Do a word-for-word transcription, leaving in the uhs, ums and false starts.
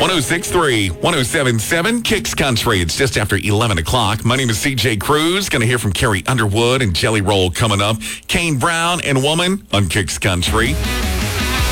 oh six three, one oh seven seven, Kicks Country. It's just after eleven o'clock. My name is C J Cruz. Going to hear from Carrie Underwood and Jelly Roll coming up. Kane Brown and Woman on Kicks Country.